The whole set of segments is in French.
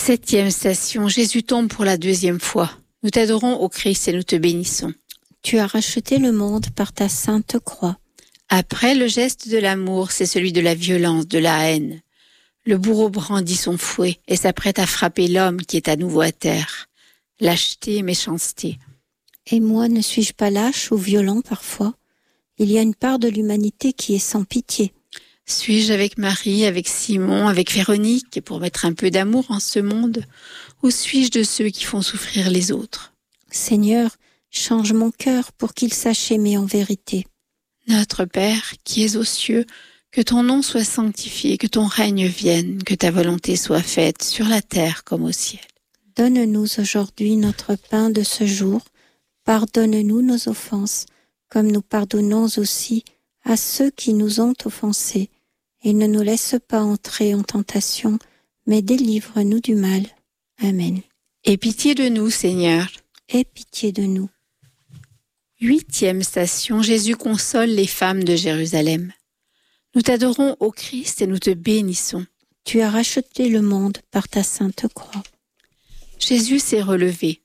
Septième station, Jésus tombe pour la deuxième fois. Nous t'adorons, ô Christ, et nous te bénissons. Tu as racheté le monde par ta sainte croix. Après, le geste de l'amour, c'est celui de la violence, de la haine. Le bourreau brandit son fouet et s'apprête à frapper l'homme qui est à nouveau à terre. Lâcheté et méchanceté. Et moi, ne suis-je pas lâche ou violent parfois ? Il y a une part de l'humanité qui est sans pitié. Suis-je avec Marie, avec Simon, avec Véronique, pour mettre un peu d'amour en ce monde, ou suis-je de ceux qui font souffrir les autres ? Seigneur, change mon cœur pour qu'il sache aimer en vérité. Notre Père, qui es aux cieux, que ton nom soit sanctifié, que ton règne vienne, que ta volonté soit faite sur la terre comme au ciel. Donne-nous aujourd'hui notre pain de ce jour. Pardonne-nous nos offenses, comme nous pardonnons aussi à ceux qui nous ont offensés. Et ne nous laisse pas entrer en tentation, mais délivre-nous du mal. Amen. Aie pitié de nous, Seigneur. Aie pitié de nous. Huitième station, Jésus console les femmes de Jérusalem. Nous t'adorons, ô Christ, et nous te bénissons. Tu as racheté le monde par ta sainte croix. Jésus s'est relevé.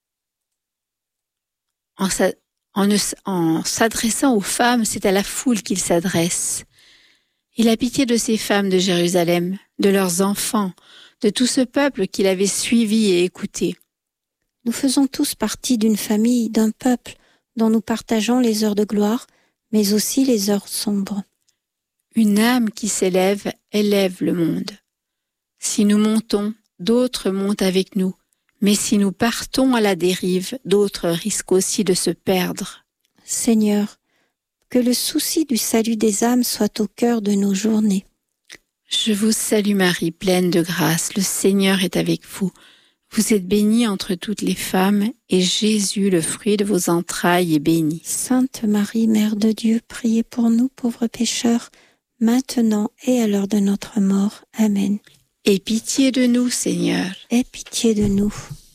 En s'adressant aux femmes, c'est à la foule qu'il s'adresse. Il a pitié de ces femmes de Jérusalem, de leurs enfants, de tout ce peuple qu'il avait suivi et écouté. Nous faisons tous partie d'une famille, d'un peuple, dont nous partageons les heures de gloire, mais aussi les heures sombres. Une âme qui s'élève, élève le monde. Si nous montons, d'autres montent avec nous, mais si nous partons à la dérive, d'autres risquent aussi de se perdre. Seigneur, que le souci du salut des âmes soit au cœur de nos journées. Je vous salue Marie, pleine de grâce, le Seigneur est avec vous. Vous êtes bénie entre toutes les femmes, et Jésus, le fruit de vos entrailles, est béni. Sainte Marie, Mère de Dieu, priez pour nous pauvres pécheurs, maintenant et à l'heure de notre mort. Amen. Aie pitié de nous, Seigneur. Aie pitié de nous.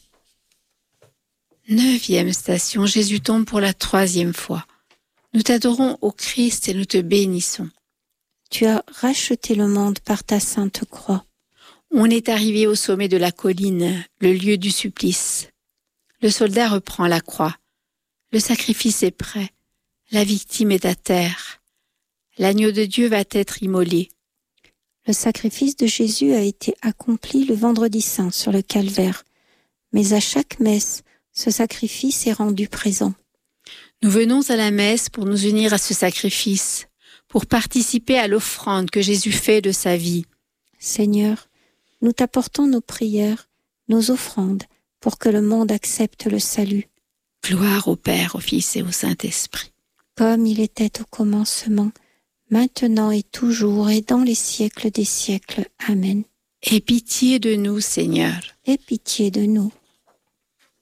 Neuvième station, Jésus tombe pour la troisième fois. Nous t'adorons, ô Christ, et nous te bénissons. Tu as racheté le monde par ta sainte croix. On est arrivé au sommet de la colline, le lieu du supplice. Le soldat reprend la croix. Le sacrifice est prêt. La victime est à terre. L'agneau de Dieu va être immolé. Le sacrifice de Jésus a été accompli le vendredi saint sur le calvaire. Mais à chaque messe, ce sacrifice est rendu présent. Nous venons à la messe pour nous unir à ce sacrifice, pour participer à l'offrande que Jésus fait de sa vie. Seigneur, nous t'apportons nos prières, nos offrandes, pour que le monde accepte le salut. Gloire au Père, au Fils et au Saint-Esprit. Comme il était au commencement, maintenant et toujours et dans les siècles des siècles. Amen. Aie pitié de nous, Seigneur. Aie pitié de nous.